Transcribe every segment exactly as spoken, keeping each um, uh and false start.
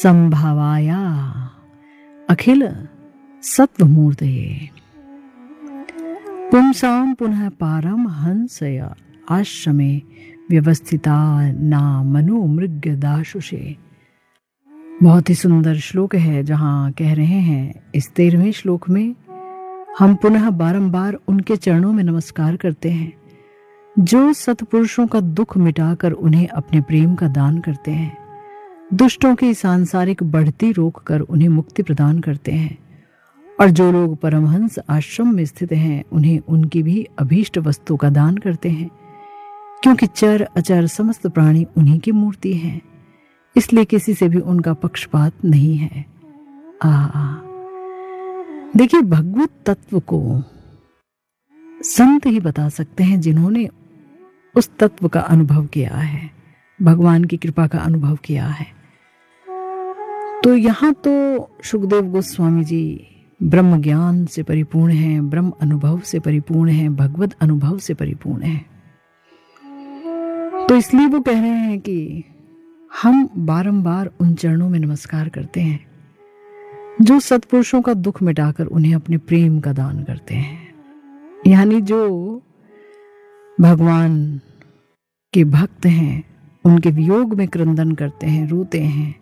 संभावाया अखिल सत्वमूर्तये पुंसां पुनः पारम हंसय आश्रमे व्यवस्थिता ना मनु मृग दाशुषे। बहुत ही सुंदर श्लोक है जहाँ कह रहे हैं इस तेरहवें श्लोक में हम पुनः बारंबार उनके चरणों में नमस्कार करते हैं जो सत्पुरुषों का दुख मिटाकर उन्हें अपने प्रेम का दान करते हैं, दुष्टों की सांसारिक बढ़ती रोककर उन्हें मुक्ति प्रदान करते हैं, और जो लोग परमहंस आश्रम में स्थित हैं उन्हें उनकी भी अभीष्ट वस्तु का दान करते हैं, क्योंकि चर अचर समस्त प्राणी उन्हीं की मूर्ति हैं, इसलिए किसी से भी उनका पक्षपात नहीं है। आ देखिए, भगवत तत्व को संत ही बता सकते हैं जिन्होंने उस तत्व का अनुभव किया है, भगवान की कृपा का अनुभव किया है। तो यहाँ तो सुखदेव गोस्वामी जी ब्रह्म ज्ञान से परिपूर्ण हैं, ब्रह्म अनुभव से परिपूर्ण हैं, भगवत अनुभव से परिपूर्ण हैं। तो इसलिए वो कह रहे हैं कि हम बारंबार उन चरणों में नमस्कार करते हैं जो सत्पुरुषों का दुख मिटाकर उन्हें अपने प्रेम का दान करते हैं, यानी जो भगवान के भक्त हैं उनके वियोग में क्रंदन करते हैं, रोते हैं,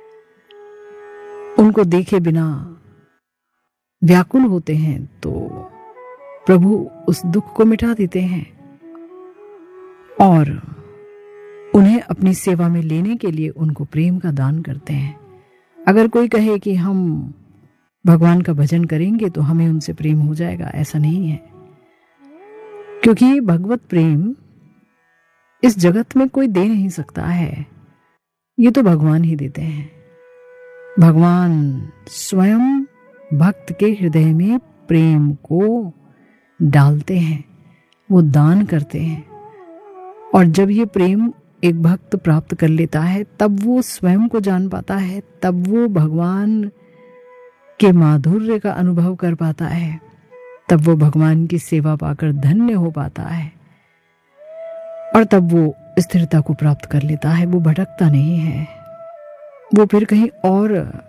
उनको देखे बिना व्याकुल होते हैं, तो प्रभु उस दुख को मिटा देते हैं और उन्हें अपनी सेवा में लेने के लिए उनको प्रेम का दान करते हैं। अगर कोई कहे कि हम भगवान का भजन करेंगे तो हमें उनसे प्रेम हो जाएगा, ऐसा नहीं है, क्योंकि ये भगवत प्रेम इस जगत में कोई दे नहीं सकता है, ये तो भगवान ही देते हैं। भगवान स्वयं भक्त के हृदय में प्रेम को डालते हैं, वो दान करते हैं, और जब ये प्रेम एक भक्त प्राप्त कर लेता है तब वो स्वयं को जान पाता है, तब वो भगवान के माधुर्य का अनुभव कर पाता है, तब वो भगवान की सेवा पाकर धन्य हो पाता है, और तब वो स्थिरता को प्राप्त कर लेता है। वो भटकता नहीं है, वो फिर कहीं और